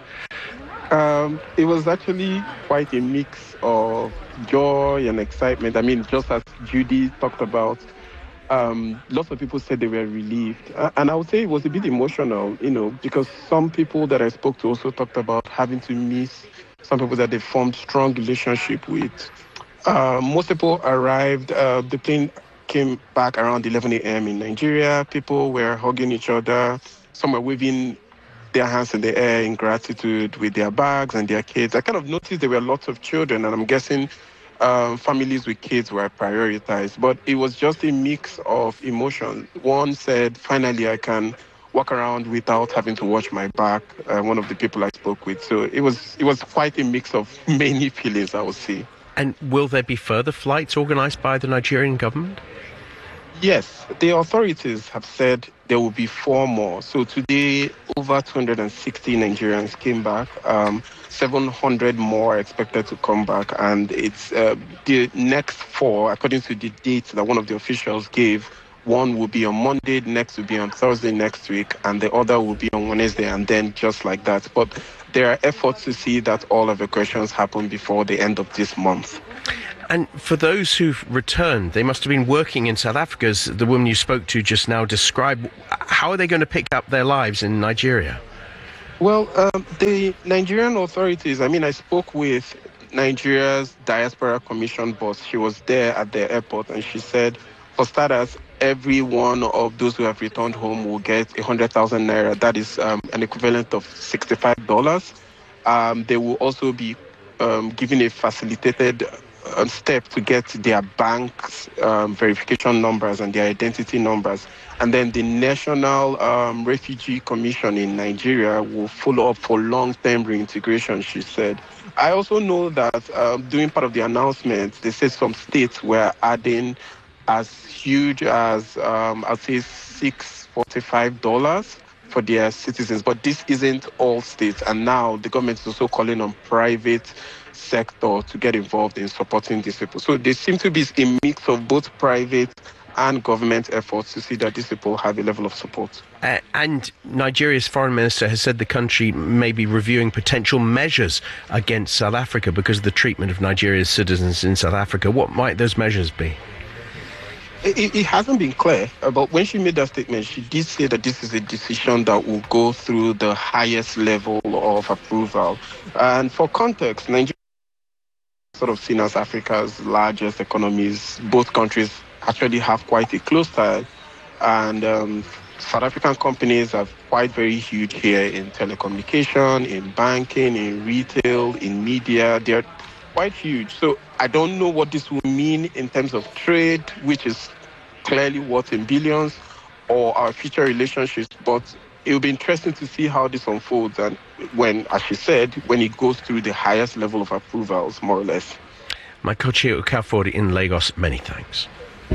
It was actually quite a mix of joy and excitement. I mean, just as Judy talked about, lots of people said they were relieved. And I would say it was a bit emotional, because some people that I spoke to also talked about having to miss some people that they formed strong relationship with. Most people arrived, the plane came back around 11 a.m. in Nigeria. People were hugging each other. Some were waving their hands in the air in gratitude with their bags and their kids. I kind of noticed there were lots of children, and I'm guessing families with kids were prioritized. But it was just a mix of emotions. One said, finally, I can walk around without having to watch my back, one of the people I spoke with. So it was quite a mix of many feelings, I would say. And will there be further flights organised by the Nigerian government? Yes, the authorities have said there will be 4 more. So today, over 260 Nigerians came back. 700 more are expected to come back. And it's the next 4, according to the dates that one of the officials gave. One will be on Monday, next will be on Thursday next week, and the other will be on Wednesday, and then just like that. But there are efforts to see that all evacuations happen before the end of this month. And for those who've returned, they must have been working in South Africa, as the woman you spoke to just now described. How are they going to pick up their lives in Nigeria? Well, the Nigerian authorities, I spoke with Nigeria's Diaspora Commission boss. She was there at the airport, and she said, for starters, every one of those who have returned home will get 100,000 naira. That is an equivalent of $65. They will also be given a facilitated step to get their bank's verification numbers and their identity numbers. And then the National Refugee Commission in Nigeria will follow up for long-term reintegration, she said. I also know that during part of the announcement, they said some states were adding as huge as, I'd say, $645 for their citizens. But this isn't all states. And now the government is also calling on private sector to get involved in supporting these people. So there seems to be a mix of both private and government efforts to see that these people have a level of support. And Nigeria's foreign minister has said the country may be reviewing potential measures against South Africa because of the treatment of Nigeria's citizens in South Africa. What might those measures be? It hasn't been clear, but when she made that statement, she did say that this is a decision that will go through the highest level of approval. And for context, Nigeria is sort of seen as Africa's largest economies. Both countries actually have quite a close tie, and South African companies are quite very huge here in telecommunication, in banking, in retail, in media. They're quite huge. So I don't know what this will mean in terms of trade, which is clearly worth in billions, or our future relationships, but it will be interesting to see how this unfolds, and when, as she said, when it goes through the highest level of approvals, more or less. Makochi Okafor in Lagos, many thanks.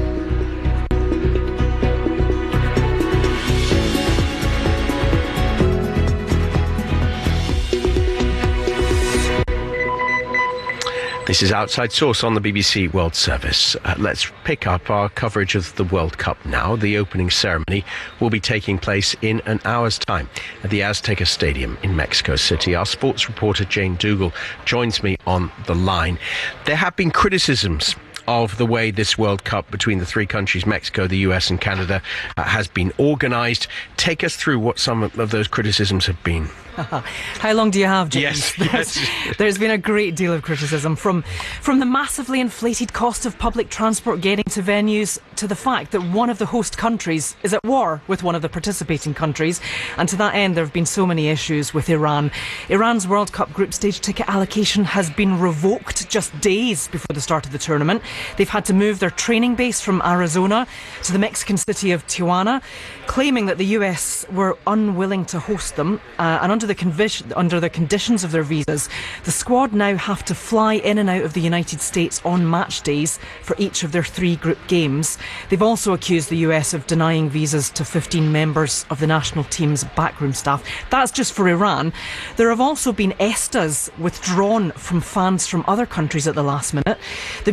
This is Outside Source on the BBC World Service. Let's pick up our coverage of the World Cup now. The opening ceremony will be taking place in an hour's time at the Azteca Stadium in Mexico City. Our sports reporter Jane Dougal joins me on the line. There have been criticisms of the way this World Cup between the 3 countries, Mexico, the US and Canada, has been organised. Take us through what some of those criticisms have been. How long do you have, James? Yes. There's been a great deal of criticism from the massively inflated cost of public transport getting to venues to the fact that one of the host countries is at war with one of the participating countries, and to that end there have been so many issues with Iran. Iran's World Cup group stage ticket allocation has been revoked just days before the start of the tournament. They've had to move their training base from Arizona to the Mexican city of Tijuana, claiming that the US were unwilling to host them, and under the conditions of their visas, the squad now have to fly in and out of the United States on match days for each of their 3 group games. They've also accused the US of denying visas to 15 members of the national team's backroom staff. That's just for Iran. There have also been ESTAs withdrawn from fans from other countries at the last minute. The BBC has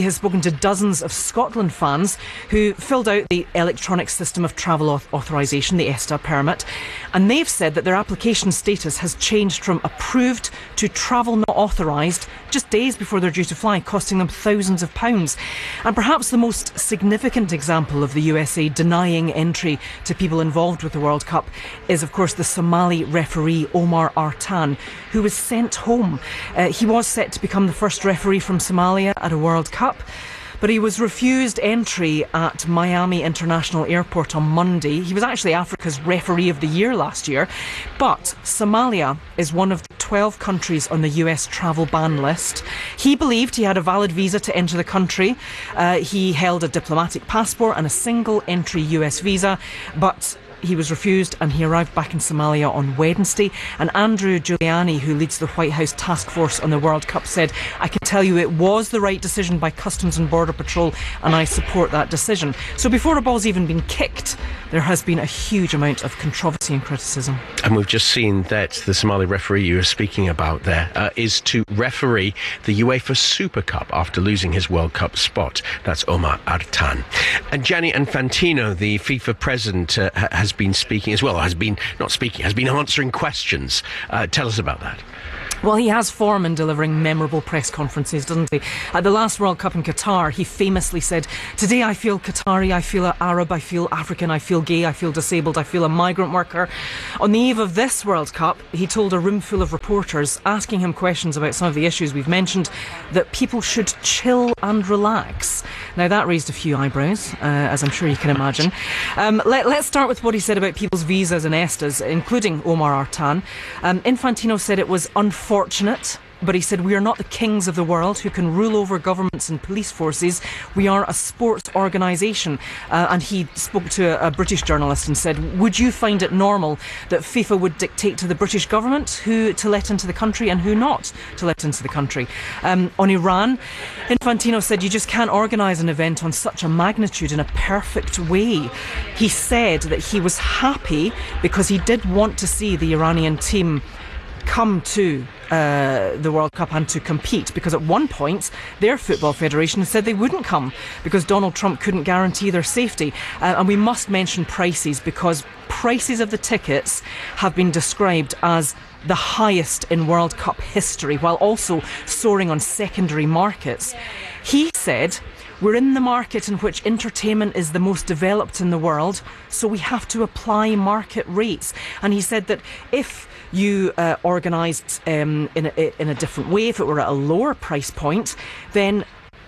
has spoken to dozens of Scotland fans who filled out the electronic system of travel authorisation, the ESTA permit, and they've said that their application status has changed from approved to travel not authorised just days before they're due to fly, costing them thousands of pounds. And perhaps the most significant example of the USA denying entry to people involved with the World Cup is, of course, the Somali referee Omar Artan, who was sent home. He was set to become the first referee from Somalia at a World Cup, but he was refused entry at Miami International Airport on Monday. He was actually Africa's Referee of the Year last year, but Somalia is one of the 12 countries on the US travel ban list. He believed he had a valid visa to enter the country. He held a diplomatic passport and a single entry US visa, but he was refused and he arrived back in Somalia on Wednesday. And Andrew Giuliani, who leads the White House task force on the World Cup, said, "I can tell you it was the right decision by Customs and Border Patrol and I support that decision." So before a ball's even been kicked, there has been a huge amount of controversy and criticism. And we've just seen that the Somali referee you were speaking about there is to referee the UEFA Super Cup after losing his World Cup spot. That's Omar Artan. And Gianni Infantino, the FIFA president, has been speaking as well. Has been answering questions. Tell us about that. Well, he has form in delivering memorable press conferences, doesn't he? At the last World Cup in Qatar, he famously said, "Today I feel Qatari, I feel Arab, I feel African, I feel gay, I feel disabled, I feel a migrant worker." On the eve of this World Cup, he told a room full of reporters, asking him questions about some of the issues we've mentioned, that people should chill and relax. Now, that raised a few eyebrows, as I'm sure you can imagine. Let's start with what he said about people's visas and ESTAs, including Omar Artan. Infantino said it was unfortunate, but he said, "We are not the kings of the world who can rule over governments and police forces. We are a sports organisation." And he spoke to a British journalist and said, "Would you find it normal that FIFA would dictate to the British government who to let into the country and who not to let into the country?" On Iran, Infantino said, "You just can't organise an event on such a magnitude in a perfect way." He said that he was happy because he did want to see the Iranian team come to the World Cup and to compete, because at one point their football federation said they wouldn't come because Donald Trump couldn't guarantee their safety. And we must mention prices, because prices of the tickets have been described as the highest in World Cup history, while also soaring on secondary markets. He said, "We're in the market in which entertainment is the most developed in the world, so we have to apply market rates." And he said that if you organised in a different way, if it were at a lower price point, then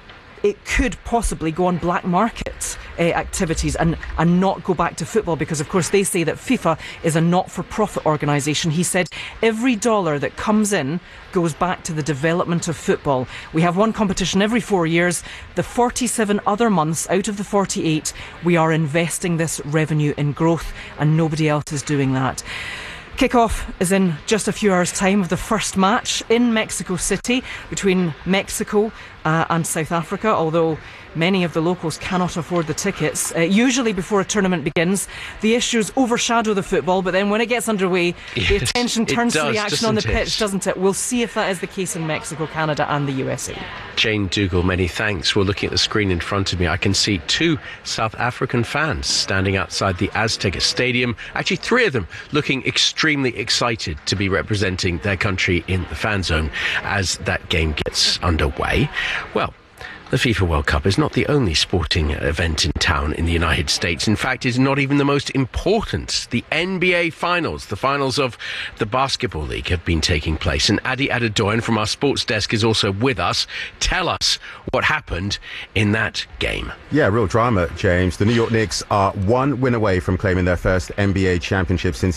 it could possibly go on black market activities and not go back to football, because of course they say that FIFA is a not-for-profit organisation. He said every dollar that comes in goes back to the development of football. We have one competition every 4 years. The 47 other months out of the 48, we are investing this revenue in growth, and nobody else is doing that. Kick-off is in just a few hours' time of the first match in Mexico City between Mexico and South Africa, although many of the locals cannot afford the tickets. Usually before a tournament begins, the issues overshadow the football, but then when it gets underway, the attention turns to the action on the pitch, doesn't it? We'll see if that is the case in Mexico, Canada and the USA. Jane Dougal, many thanks. We're looking at the screen in front of me. I can see 2 South African fans standing outside the Azteca Stadium. Actually, 3 of them looking extremely excited to be representing their country in the fan zone as that game gets underway. Well, the FIFA World Cup is not the only sporting event in town in the United States. In fact, it's not even the most important. The NBA Finals, the finals of the Basketball League, have been taking place. And Adi Adedoyan from our sports desk is also with us. Tell us what happened in that game. Yeah, real drama, James. The New York Knicks are 1 win away from claiming their first NBA championship since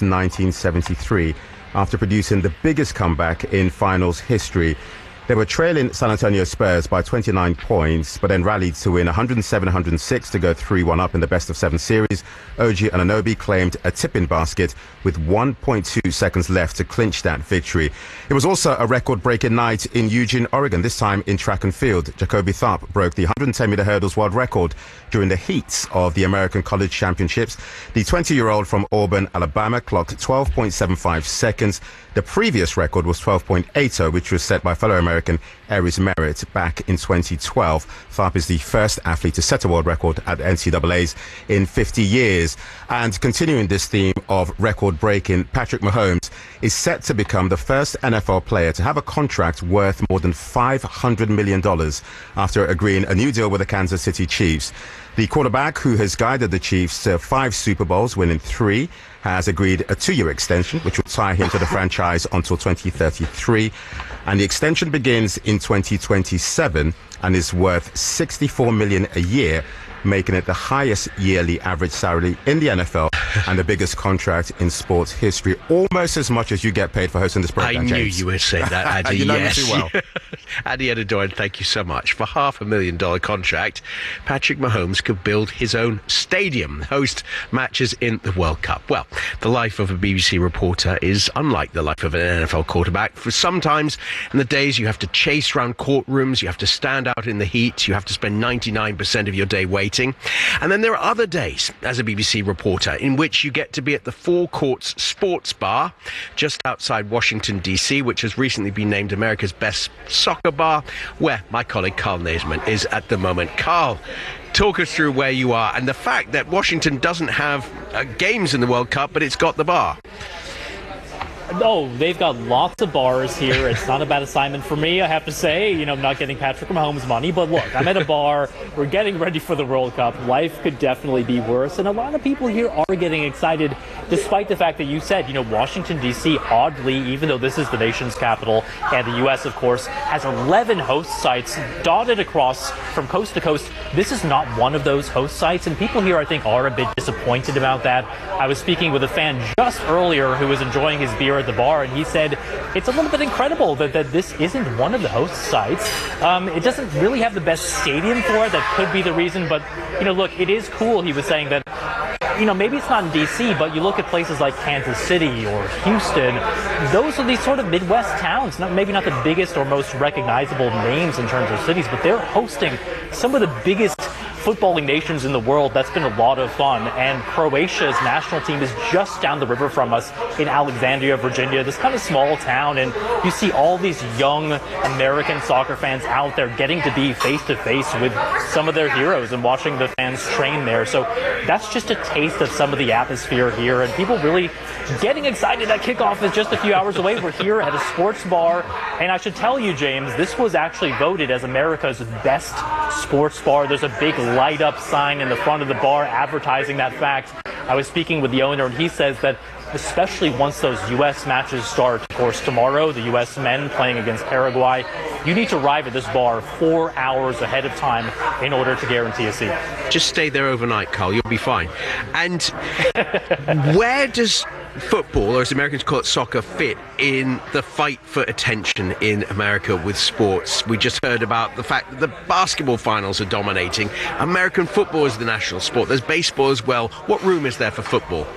1973, after producing the biggest comeback in finals history. They were trailing San Antonio Spurs by 29 points, but then rallied to win 107-106 to go 3-1 up in the best-of-7 series. OG Anunoby claimed a tip-in basket with 1.2 seconds left to clinch that victory. It was also a record-breaking night in Eugene, Oregon, this time in track and field. Jacoby Tharp broke the 110-meter hurdles world record during the heats of the American College Championships. The 20-year-old from Auburn, Alabama, clocked 12.75 seconds. The previous record was 12.80, which was set by fellow American American Aries Merritt back in 2012. Tharp is the first athlete to set a world record at NCAA's in 50 years. And continuing this theme of record breaking, Patrick Mahomes is set to become the first NFL player to have a contract worth more than $500 million after agreeing a new deal with the Kansas City Chiefs. The quarterback, who has guided the Chiefs to 5 Super Bowls, winning 3, has agreed a 2-year extension, which will tie him to the franchise until 2033. And the extension begins in 2027 and is worth $64 million a year, making it the highest yearly average salary in the NFL and the biggest contract in sports history, almost as much as you get paid for hosting this program, I James. knew you would say that, Addy. You know yes. me too well. Addy Edidoyan, thank you so much. For $500,000 contract, Patrick Mahomes could build his own stadium, host matches in the World Cup. Well, the life of a BBC reporter is unlike the life of an NFL quarterback. For sometimes in the days you have to chase around courtrooms, you have to stand out in the heat, you have to spend 99% of your day waiting. And then there are other days as a BBC reporter in which you get to be at the Four Courts Sports Bar just outside Washington, D.C., which has recently been named America's best soccer bar, where my colleague Carl Naisman is at the moment. Carl, talk us through where you are and the fact that Washington doesn't have games in the World Cup, but it's got the bar. Oh, they've got lots of bars here. It's not a bad assignment for me, I have to say. You know, I'm not getting Patrick Mahomes money, but look, I'm at a bar. We're getting ready for the World Cup. Life could definitely be worse, and a lot of people here are getting excited, despite the fact that you said, you know, Washington, D.C., oddly, even though this is the nation's capital, and the U.S., of course, has 11 host sites dotted across from coast to coast. This is not one of those host sites, and people here, I think, are a bit disappointed about that. I was speaking with a fan just earlier who was enjoying his beer at the bar, and he said it's a little bit incredible that this isn't one of the host sites. It doesn't really have the best stadium for it. That could be the reason, but, you know, look, it is cool. He was saying that, you know, maybe it's not in D.C., but you look at places like Kansas City or Houston, those are these sort of Midwest towns, maybe not the biggest or most recognizable names in terms of cities, but they're hosting some of the biggest footballing nations in the world. That's been a lot of fun. And Croatia's national team is just down the river from us in Alexandria, Virginia, this kind of small town. And you see all these young American soccer fans out there getting to be face to face with some of their heroes and watching the fans train there. So that's just a taste of some of the atmosphere here, and people really getting excited that kickoff is just a few hours away. We're here at a sports bar, and I should tell you, James, this was actually voted as America's best sports bar. There's a big light up sign in the front of the bar advertising that fact. I was speaking with the owner, and he says that especially once those U.S. matches start, of course, tomorrow, the U.S. men playing against Paraguay, you need to arrive at this bar 4 hours ahead of time in order to guarantee a seat. Just stay there overnight, Carl. You'll be fine. And where does football, or as Americans call it, soccer, fit in the fight for attention in America with sports? We just heard about the fact that the basketball finals are dominating. American football is the national sport. There's baseball as well. What room is there for football?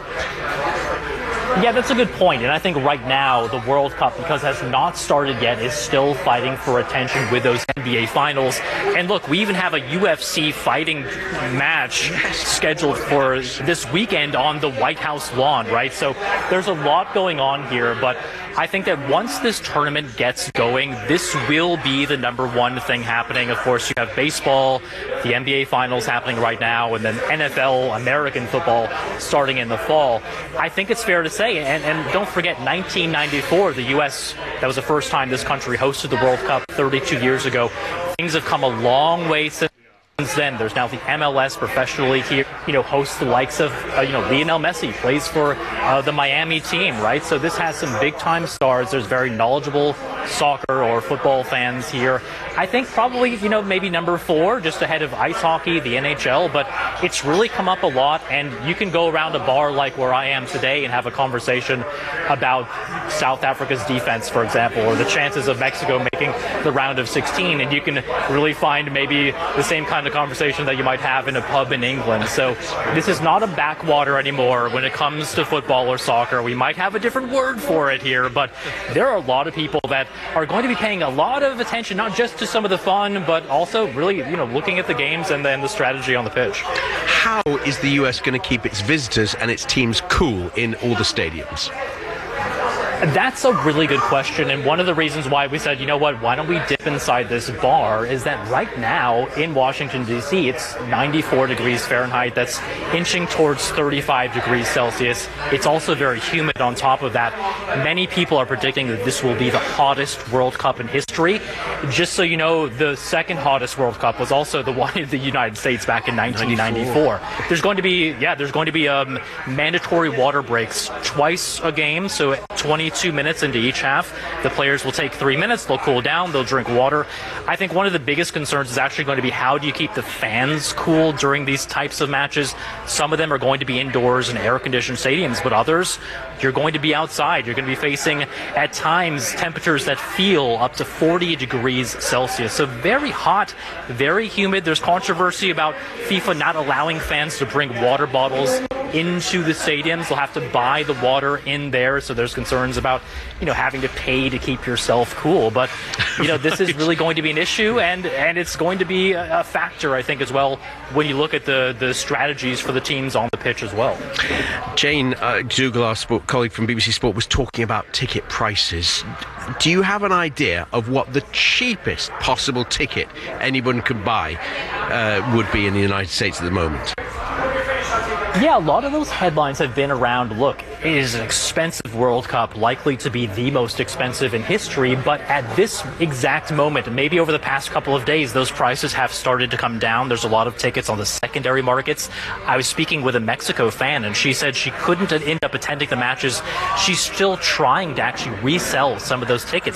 Yeah, that's a good point. And I think right now the World Cup, because it has not started yet, is still fighting for attention with those NBA finals. And look, we even have a UFC fighting match scheduled for this weekend on the White House lawn, right? So there's a lot going on here, but I think that once this tournament gets going, this will be the #1 thing happening. Of course, you have baseball, the NBA finals happening right now, and then NFL, American football starting in the fall. I think it's fair to say, and don't forget, 1994, the U.S., that was the first time this country hosted the World Cup 32 years ago. Things have come a long way since then. There's now the MLS professional league here, hosts the likes of, Lionel Messi plays for the Miami team, right? So this has some big time stars. There's very knowledgeable soccer or football fans here. I think probably, maybe #4, just ahead of ice hockey, the NHL, but it's really come up a lot, and you can go around a bar like where I am today and have a conversation about South Africa's defense, for example, or the chances of Mexico making the round of 16, and you can really find maybe the same kind of conversation that you might have in a pub in England. So this is not a backwater anymore when it comes to football or soccer. We might have a different word for it here, but there are a lot of people that are going to be paying a lot of attention, not just to some of the fun, but also really, looking at the games and then the strategy on the pitch. How is the US going to keep its visitors and its teams cool in all the stadiums? That's a really good question, and one of the reasons why we said, you know what, why don't we dip inside this bar is that right now in Washington, D.C., it's 94 degrees Fahrenheit. That's inching towards 35 degrees Celsius. It's also very humid on top of that. Many people are predicting that this will be the hottest World Cup in history. Just so you know, the second hottest World Cup was also the one in the United States back in 1994. There's going to be mandatory water breaks twice a game, so 22 minutes into each half. The players will take 3 minutes, they'll cool down, they'll drink water. I think one of the biggest concerns is actually going to be how do you keep the fans cool during these types of matches. Some of them are going to be indoors in air-conditioned stadiums, but others, you're going to be outside. You're going to be facing, at times, temperatures that feel up to 40 degrees Celsius. So very hot, very humid. There's controversy about FIFA not allowing fans to bring water bottles into the stadiums. They'll have to buy the water in there, so there's concerns about, having to pay to keep yourself cool. But, this is really going to be an issue, and it's going to be a factor, I think, as well, when you look at the strategies for the teams on the pitch as well. Jane Dougal, our colleague from BBC Sport, was talking about ticket prices. Do you have an idea of what the cheapest possible ticket anyone could buy would be in the United States at the moment? Yeah, a lot of those headlines have been around, look, it is an expensive World Cup, likely to be the most expensive in history, but at this exact moment, maybe over the past couple of days, those prices have started to come down. There's a lot of tickets on the secondary markets. I was speaking with a Mexico fan, and she said she couldn't end up attending the matches. She's still trying to actually resell some of those tickets.